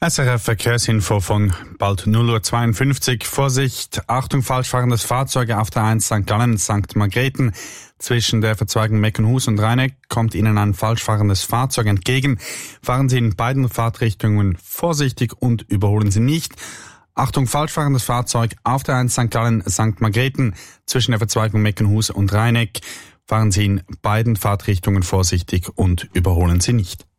SRF Verkehrsinfo von bald 0:52 Uhr. Vorsicht, Achtung, falsch fahrendes Fahrzeug auf der 1 St. Gallen, St. Margrethen. Zwischen der Verzweigung Meckenhus und Rheineck kommt Ihnen ein falsch fahrendes Fahrzeug entgegen. Fahren Sie in beiden Fahrtrichtungen vorsichtig und überholen Sie nicht. Achtung, falsch fahrendes Fahrzeug auf der 1 St. Gallen, St. Margrethen. Zwischen der Verzweigung Meckenhus und Rheineck fahren Sie in beiden Fahrtrichtungen vorsichtig und überholen Sie nicht.